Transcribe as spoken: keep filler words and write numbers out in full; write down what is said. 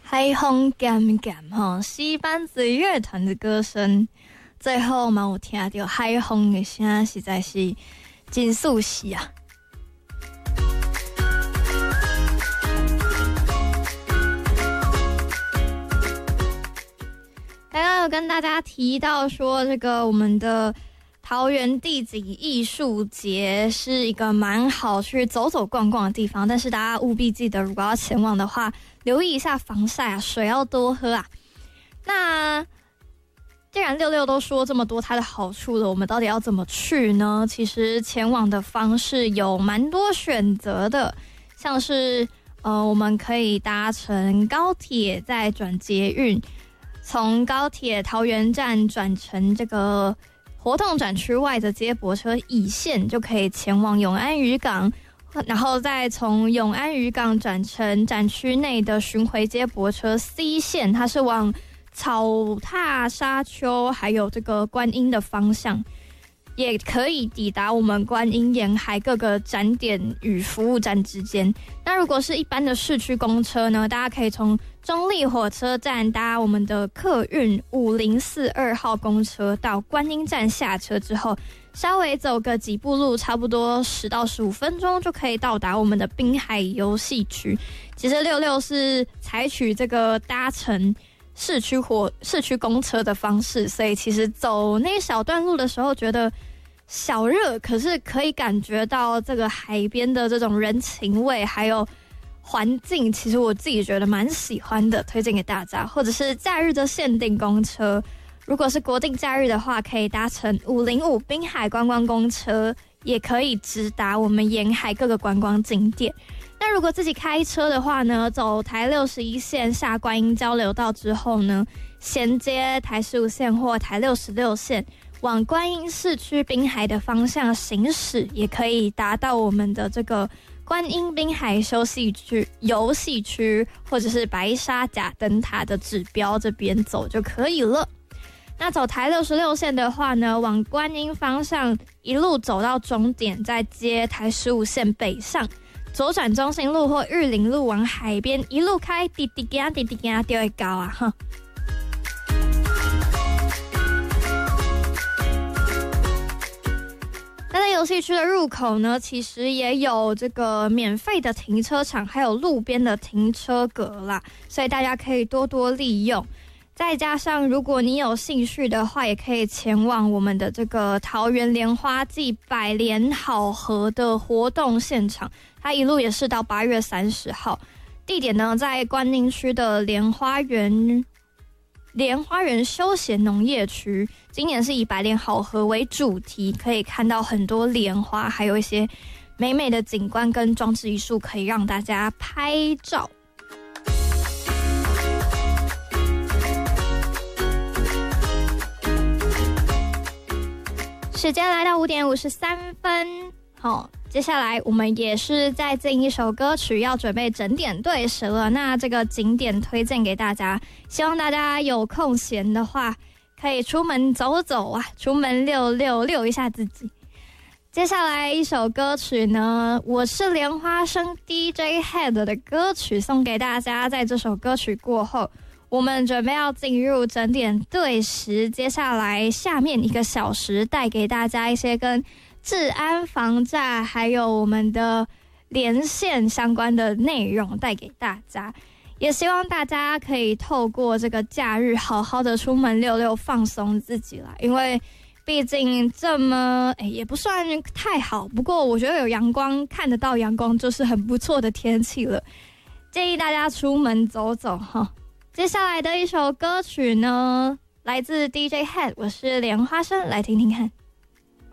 海风咸咸吼，西班子乐团的歌声，最后嘛有听到海风的声，实在是真舒适啊！刚刚有跟大家提到说，这个我们的桃园地景艺术节是一个蛮好去走走逛逛的地方，但是大家务必记得，如果要前往的话，留意一下防晒啊，水要多喝啊。那既然六六都说这么多它的好处了，我们到底要怎么去呢？其实前往的方式有蛮多选择的，像是呃，我们可以搭乘高铁，再转捷运，从高铁桃园站转乘这个活动展区外的接驳车乙线，就可以前往永安渔港，然后再从永安渔港转乘展区内的巡回接驳车 C 线，它是往草踏沙丘还有这个观音的方向，也可以抵达我们观音沿海各个展点与服务站之间。那如果是一般的市区公车呢，大家可以从中立火车站搭我们的客运五零四二号公车到观音站下车之后，稍微走个几步路，差不多十到十五分钟就可以到达我们的滨海游戏区。其实六六是采取这个搭乘市区火市区公车的方式，所以其实走那小段路的时候觉得小热，可是可以感觉到这个海边的这种人情味还有环境，其实我自己觉得蛮喜欢的，推荐给大家。或者是假日的限定公车，如果是国定假日的话，可以搭乘五零五滨海观光公车，也可以直达我们沿海各个观光景点。那如果自己开车的话呢，走台六十一线下观音交流道之后呢，衔接台十五线或台六十六线往观音市区滨海的方向行驶，也可以达到我们的这个观音滨海休息区、游戏区或者是白沙甲灯塔的指标这边走就可以了。那走台六十六线的话呢，往观音方向一路走到终点，再接台十五线北上，左转中心路或玉林路往海边一路开，滴滴嘎滴滴嘎就会到啊哈。那在游戏区的入口呢，其实也有这个免费的停车场，还有路边的停车格啦，所以大家可以多多利用。再加上如果你有兴趣的话，也可以前往我们的这个桃园莲花季百联好合的活动现场，它一路也是到八月三十号，地点呢在观音区的莲花园莲花园休闲农业区。今年是以百联好合为主题，可以看到很多莲花，还有一些美美的景观跟装置艺术，可以让大家拍照。时间来到五点五十三分，好，接下来我们也是再进一首歌曲，要准备整点对时了。那这个景点推荐给大家，希望大家有空闲的话，可以出门走走啊，出门溜溜溜一下自己。接下来一首歌曲呢，我是莲花生 D J Head 的歌曲送给大家。在这首歌曲过后，我们准备要进入整点对时，接下来下面一个小时带给大家一些跟治安防诈还有我们的连线相关的内容带给大家，也希望大家可以透过这个假日好好的出门溜溜放松自己啦，因为毕竟这么诶也不算太好，不过我觉得有阳光，看得到阳光就是很不错的天气了，建议大家出门走走哈。接下来的一首歌曲呢，来自 D J Head， 我是莲花生，来听听看。